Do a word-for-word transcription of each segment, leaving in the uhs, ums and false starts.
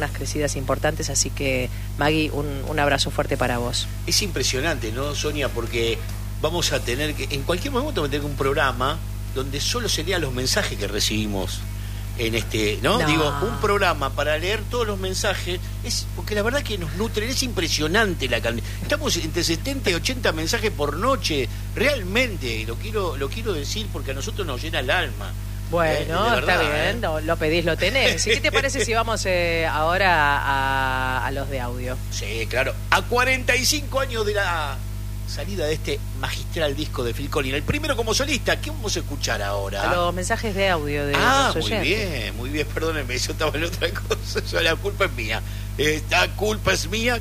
unas crecidas importantes, así que Maggie, un, un abrazo fuerte para vos. Es impresionante, ¿no, Sonia? Porque vamos a tener que, en cualquier momento vamos a tener un programa donde solo serían los mensajes que recibimos en este, ¿no? No. Digo, un programa para leer todos los mensajes, es porque la verdad que nos nutren, es impresionante la cantidad. Estamos entre setenta y ochenta mensajes por noche, realmente, lo quiero, lo quiero decir porque a nosotros nos llena el alma. Bueno, eh, está verdad, bien, ¿eh? lo, lo pedís, lo tenés. ¿Y qué te parece si vamos eh, ahora a, a los de audio? Sí, claro. A cuarenta y cinco años de la salida de este magistral disco de Phil Collins, el primero como solista, ¿qué vamos a escuchar ahora? A los mensajes de audio de Ah, los muy oyentes. bien, muy bien, perdónenme, yo estaba en otra cosa, yo, la culpa es mía. Esta culpa es mía.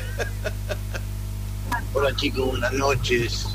Hola chicos, buenas noches.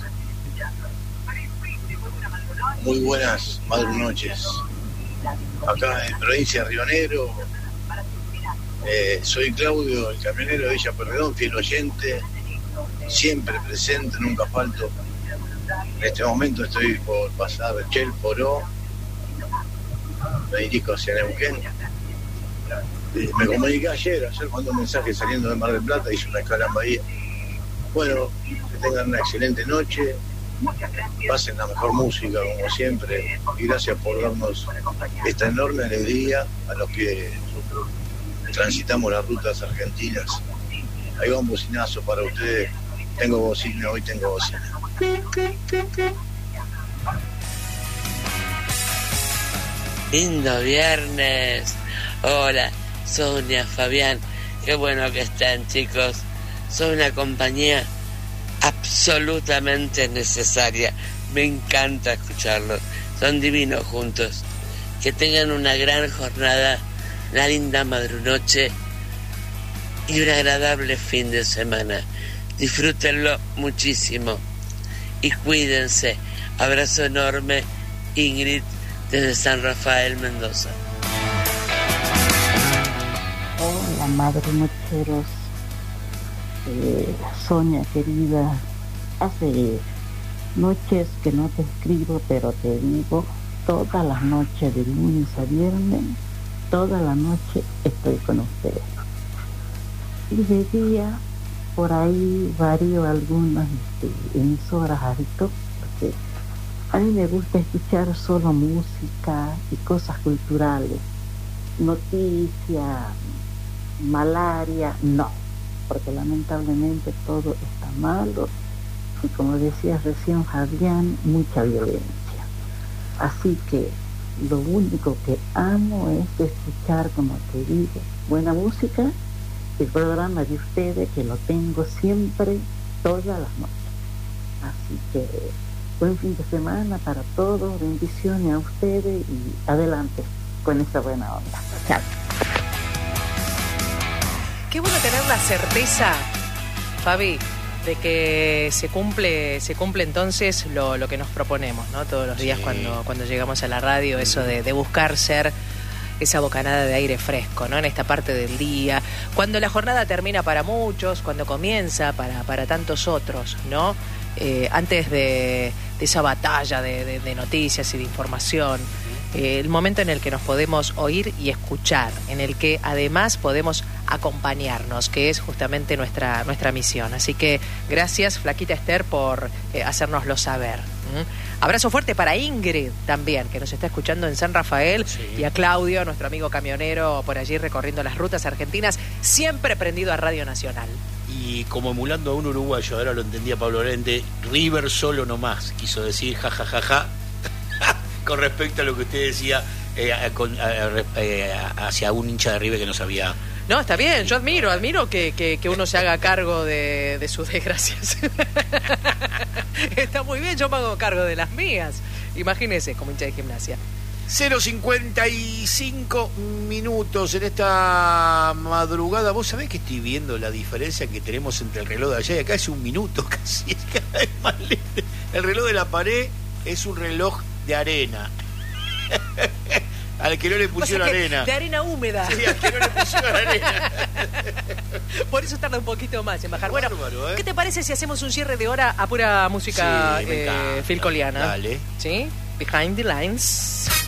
Muy buenas madrunoches. Acá en provincia de Río Negro. Eh, soy Claudio, el camionero de Villa Pueyrredón, fiel oyente, siempre presente, nunca falto. En este momento estoy por pasar Chel Poró, me dirijo hacia Neuquén. Eh, me comuniqué ayer, ayer mandé un mensaje saliendo de Mar del Plata, hice una escala en Bahía. Bueno, que tengan una excelente noche, pasen la mejor música como siempre y gracias por darnos esta enorme alegría a los que transitamos las rutas argentinas. Ahí va un bocinazo para ustedes. Tengo bocina, hoy tengo bocina. Lindo viernes. Hola, Sonia, Fabián. Qué bueno que están, chicos. Son una compañía absolutamente necesaria. Me encanta escucharlos. Son divinos juntos. Que tengan una gran jornada, una linda madrunoche y un agradable fin de semana. Disfrútenlo muchísimo y cuídense. Abrazo enorme, Ingrid, desde San Rafael, Mendoza. Hola, madrunocheros. Eh, Sonia querida, hace noches que no te escribo, pero te digo, todas las noches de lunes a viernes, toda la noche estoy con ustedes. Y de día, por ahí varío algunas este, emisoras adicto, porque a mí me gusta escuchar solo música y cosas culturales, noticias, malaria, no, porque lamentablemente todo está malo y como decía recién Fabián, mucha violencia. Así que lo único que amo es escuchar, como te digo, buena música, el programa de ustedes que lo tengo siempre, todas las noches. Así que buen fin de semana para todos, bendiciones a ustedes y adelante con esa buena onda. Chao. Qué bueno tener la certeza, Fabi, de que se cumple se cumple entonces lo, lo que nos proponemos, ¿no? Todos los días, sí, cuando, cuando llegamos a la radio, eso de, de buscar ser esa bocanada de aire fresco, ¿no? En esta parte del día, cuando la jornada termina para muchos, cuando comienza para, para tantos otros, ¿no? Eh, antes de, de esa batalla de, de, de noticias y de información, eh, el momento en el que nos podemos oír y escuchar, en el que además podemos acompañarnos, que es justamente nuestra, nuestra misión. Así que gracias, Flaquita Esther, por eh, hacérnoslo saber. ¿Mm? Abrazo fuerte para Ingrid también, que nos está escuchando en San Rafael, sí, y a Claudio, nuestro amigo camionero, por allí recorriendo las rutas argentinas, siempre prendido a Radio Nacional. Y como emulando a un uruguayo, ahora lo entendía Pablo Lorente, River solo nomás, quiso decir jajajaja, con respecto a lo que usted decía eh, con, a, eh, hacia un hincha de River que no sabía. No, está bien, yo admiro, admiro que, que, que uno se haga cargo de, de sus desgracias. Está muy bien, yo me hago cargo de las mías. Imagínese, como hincha de gimnasia. cero cincuenta y cinco minutos en esta madrugada. Vos sabés que estoy viendo la diferencia que tenemos entre el reloj de allá y acá. Es un minuto casi, es cada vez más lento. El reloj de la pared es un reloj de arena. Al que no le pusieron arena. De arena húmeda. Sí, al que no le pusieron arena. Por eso tarda un poquito más en bajar. Bueno, bárbaro, ¿eh? ¿Qué te parece si hacemos un cierre de hora a pura música sí, eh, philcolliana? Dale. ¿Sí? Behind the Lines.